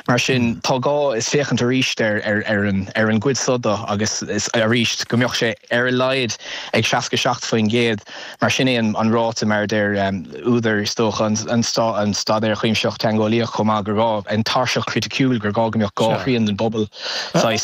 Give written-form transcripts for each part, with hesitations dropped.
mar sin tágá is féchant a ríist ar an gcuid soda agus is a ríist go mbeoch sé ar leid ag 67 faoin géad mar sin é an ráta mar der úidir stoch an stad ar chuimseocht teangóíoch chumá gur rá an tarseach criticúil gur gá go mbeoch gáthríon den bobbal sais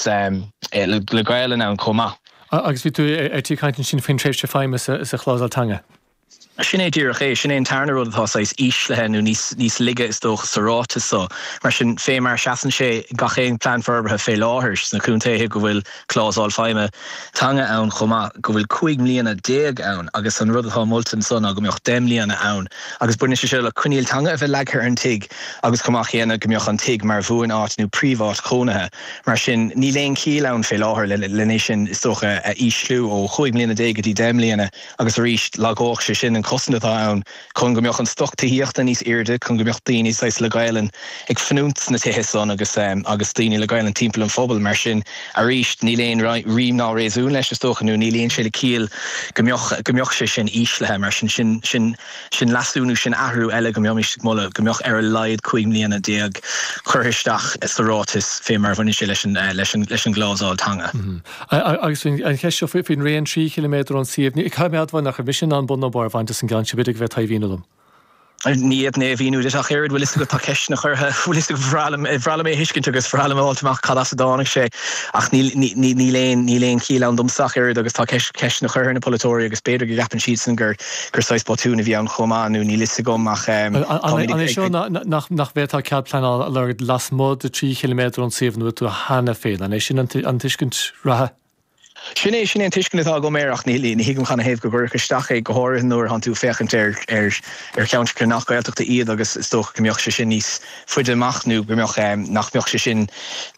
le gaiile ná an chumá. Agus bhí tú tí caiintin sin fin tréimhte feime sa chlásáiltanga. Sin é dúach é, sin é an tarna rud atá is íslethe níos lige is dócha sa ráta so, mar sin fé mar seasan sé gachéon plán forbethe fé láthairs na cúntaithe go bhfuil clásáil feime tanga ann chumá go bhfuil 5 mbliana 10 ann agus an rud atá moltan son a go mbeoch 10 mbliana ann agus buine sé le chuníil tanga a bheith leathar an tig agus chumach chéanana go mbeoch an tig mar bhuain áit nó príomháit chonathe mar sin ní léon cíl ann fé láthair le sin is dócha a íslú ó 5 mbliana 10 go dtí 10 mbliana agus a ríist lagóch sé sin cosnatá ann chun go mbeoch an stochtaíochta níos irde chun go mbeoch daoine sais le gailen ag fnúnt na tithe son agus daoine le gailen timppla an phobal mar sin a ríist ní léon rím ná réasún leis stochanú ní léon sé le cíal go mbeoch sé sin íslethe mar sin lasúnú sin ahrú eile go mbeoch molla go mbeoch ar a leid 5 mbliana 10 churthisteach is rátas fé mar bhaine sé leis an glásáil tanga. Agus an cheisio fin réon 3 km an siomh ní caiimiad bhain nach a mission an bun bar bhaint an gan se bidig bheith taimhíú. Níiad né bhíú de chéir bhfuil go tá ceis na chutha bhfuil bhrála mé hiiscint agus bhrála áilteach cad dánig sé ach ní léon cíile an domsach ir agus tá ceis na chur na polytóí agus beidir go gapan siad san gur 6 botúna bhí an chomáú ní liste gom ach seo nach bhétá cead plan le las mód de 3 km an siomhnú tú hena féad an é sin an tuiscint rathe. Sin é an tuiscinnatá go méach ní higamm chana héh go gur staché go háir nuair an tú fechant ar ceann chu nach gailteachta iad agus is tócha go mbeoch sé sin níos fuide amachnú go mbeoch nach mbeoch sé sin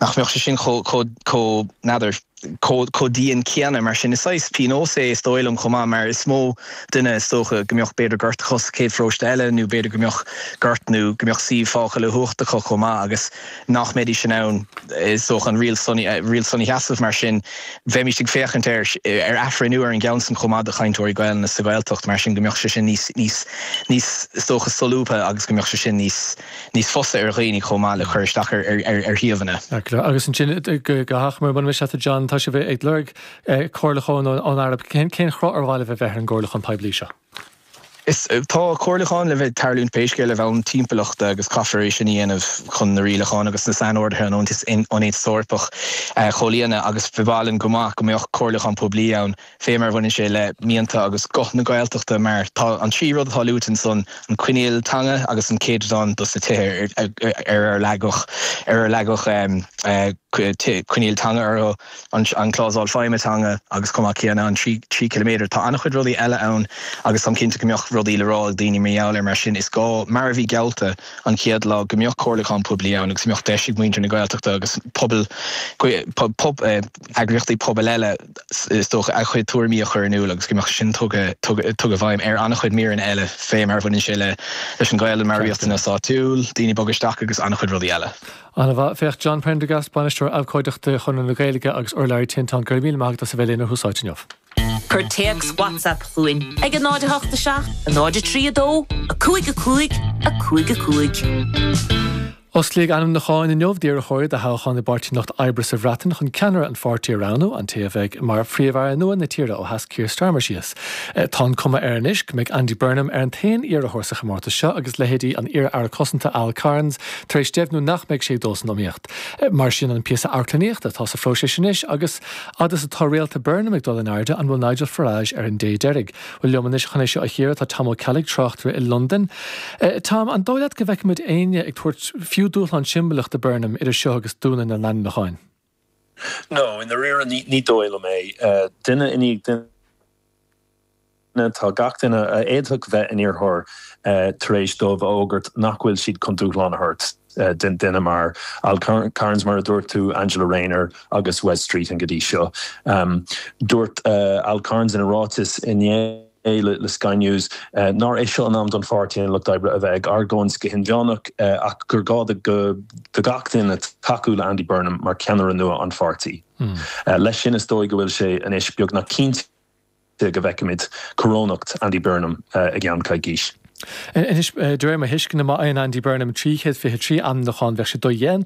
có nadidir codíon ceanna mar sin is pinósé is dóilm chumá mar is mó duine is tócha go mbeoch beidir gart chus céad frósteile nó beidir go mbeoch gartnú go mbeoch síomhácha le thuachta chumá agus nach médí sin ann is tócha an rial sunny heasamh mar sin bheimi sig féchant ar afrainú ar an gceann chumá de chaintóirí gail na sa gailtocht mar sin go mbeoch sé sin níos tócha solúpa agus go mbeoch sé sin níos fosa ar réí chumá le chuirteach ar hiomhanna. Agus an sin go haachmar ban se John tá sé bheith ag lerg cóirlachán an Arab cén chrá ar bhile bheith bheith an ggóirlach an peblií seo. Tá cóirlachán le bheith tarlún péisce le bheith an timpachta agus cafaréis sin íanamh chun na rialachán agus na sanorthe an éon sorpach cholíanana agus bheálan gomach go mbeoch cóirlachán poblí ann fémar bhaine sé le míanta agus goth na gailteachta mar tá an tríród atá lútan son an cuineal tanga agus an céadán dus na tithe ar legoch cuineal tanga ar an clásáil feime tanga agus comá céanna an 3 km tá annach chud rudaí eile ann agus an cinnta go mbeoch rodí le rá daoine méáir mar sin is gá mar bhí gealta an céad le go mbeoch cóirlachán poblí ann agus mbeoch deisig muintear na gailteachta agus agriochtaí pobal eile is tócha a chuid tuairimí a chuirnú agus go mbeoch sin tugad bhaim ar annach chuid mír an eile fé mar bhaine sé leis an gaile maríochta na sáitiúil daoine bogasteach agus annach chuid rodí eile. Anna bheith fecht John Prendergast banisteoir abhcóideachta chun na Gaeilge agus orlair tintán gur míle maith sa bheith léana húsáitineamh. Cur teags WhatsApp chuin ag an 987, a 932, a 55. Os líag anam na cháin in neomhdíar a choir de háchan na bartínacht Ibris a bhreatan chun ceanar an fáirtí ránú an taobh mar phríomhhar nua na tíre ó has Keir Starmer síos. Tá cuma ar anis go mbeidh Andy Burnham ar an tain ar a thuirsa chamórta seo agus lehéadí an ar cosanta Al Cairns tar éis deimhnú nach meid sé dós nóíocht. Mar sin an píosa arclaníocht atá sa fróise sinis agus adas a tá réalta Burnham ag dul in airde an bhfuil Nigel Farage ar an dé deirig. Bhfuil leomanis chuna seo a chéir tá Tam O'Kellig tráchtú i London. Tam an dóilead go bheith muid aine ag tuairt fiú dúil an simbalacht de Burnham idir seo agus dúna na land na cháin. No, in the rear ní dóile mé. Duine inig tá gach duine éadthug bheith in iarthóir tar éis dómh ógurt nach bhfuil siad chun dúchláin a hurt. Duine mar Al Cairns mar a dúirt tú Angela Rayner agus West Street an godí seo. Dúirt Al Cairns in a rátas in le Sky News nár é seo an am don fáirtíín le daibre a bheith argóins go hinbheannach ach gur gáda go gachtain a taú le Andy Burnham mar ceanar nua an fáirtíí. Leis sin is dói go bhfuil sé an éis beag na cínte go bheicimiid corónacht Andy Burnham a gceann caigís. Dúir a hiiscin na an Andy Burnham 3 an na cháin bheith sé do dhéan